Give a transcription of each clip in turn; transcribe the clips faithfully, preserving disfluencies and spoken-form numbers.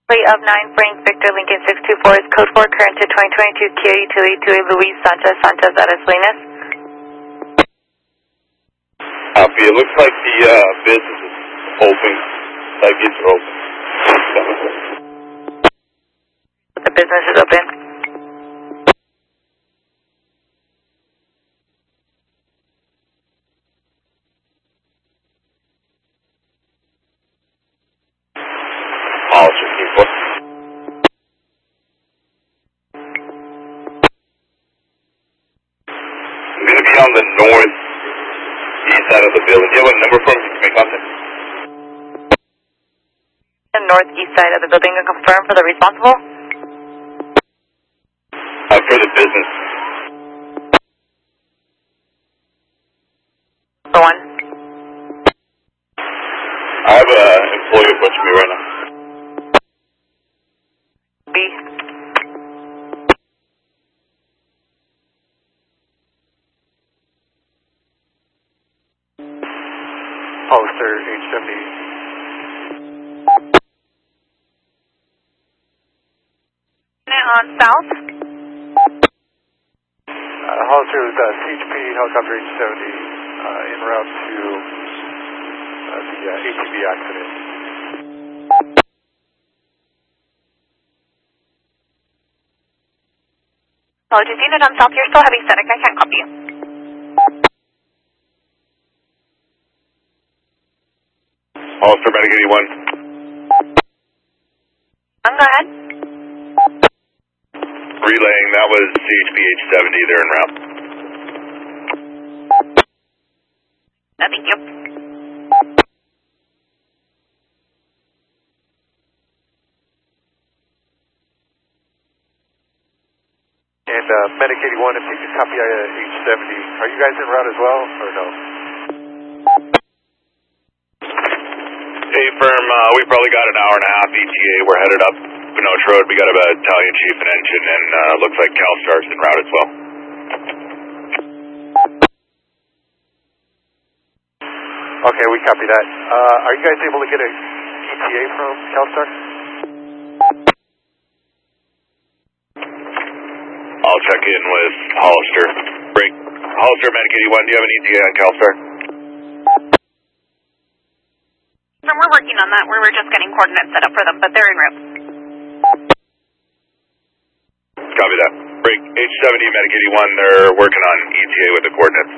of nine Frank Victor Lincoln six two four is code four current to twenty twenty-two Kia Utility to a Luis Sanchez Sanchez at Salinas. Copy. It looks like the uh, business is open. Like it's open. The business is open. Hollister, people. I'm going to be on the north east side of the building. Do you have a number for me to make contact? The northeast side of the building and confirm for the responsible? Uh, for the business. The one. I have an employee approaching me right now. B. Hollister, H seventy. On south? Uh, Hollister with uh, C H P helicopter H seventy uh, en route to uh, the uh, A T V accident. Apologies, unit on south. You're still having static. I can't copy you. Hollister, Medic eighty-one. Um, go ahead. Relaying, that was C H P H seventy. They're en route. No, thank you. And uh, Medic eighty-one, if you could copy uh, H seventy, are you guys en route as well, or no? Hey, firm, uh, we probably got an hour and a half E T A. We're headed up Pinoche Road. We got a battalion chief and engine, and uh, looks like CalStar's en route as well. Okay, we copy that. Uh, are you guys able to get a E T A from CalStar? I'll check in with Hollister. Break. Hollister, Medic eighty-one, do you have an E T A on CalStar? So we're working on that. We're, we're just getting coordinates set up for them, but they're en route. Copy that. Break. H seventy, Medic eighty-one, they're working on E T A with the coordinates.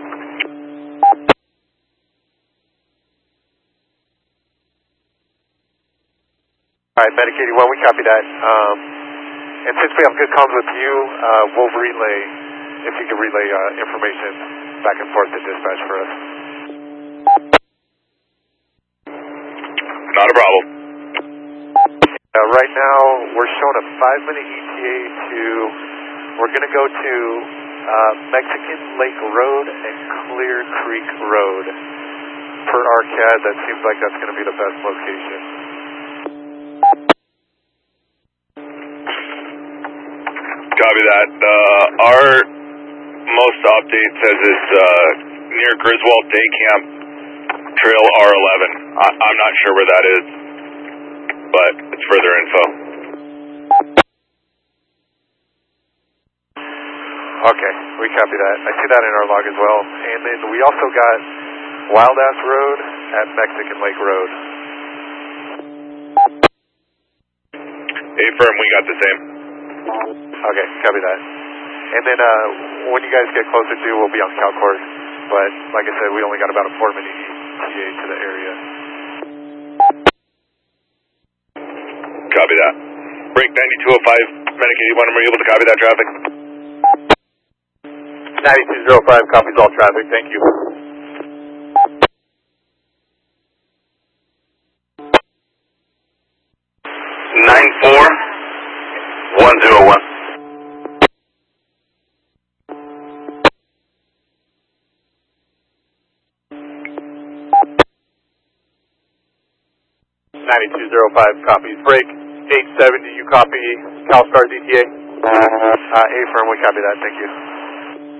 Alright, Medic eighty-one, we copy that. Um, and since we have good comms with you, uh, we'll relay, if you can relay uh, information back and forth to dispatch for us. Not a problem. Uh, right now, we're showing a five-minute E T A to, we're going to go to uh, Mexican Lake Road and Clear Creek Road. Per our C A D, that seems like that's going to be the best location. Copy that. Uh, our most update says it's uh, near Griswold Day Camp, Trail R eleven. I I'm not sure where that is, but it's further info. Okay, we copy that. I see that in our log as well. And then we also got Wild Ass Road at Mexican Lake Road. Hey, firm, we got the same. Okay, copy that. And then uh, when you guys get closer to, we'll be on CalCourt. But like I said, we only got about a four-minute E T A to the area. Copy that. Break ninety-two oh five, Medic eighty-one, are we able to copy that traffic? ninety-two oh five copies all traffic, thank you. nine four one zero one. ninety-two oh five copies. Break. eight seventy, you copy CalStar's E T A? Uh, A firm, we copy that, thank you.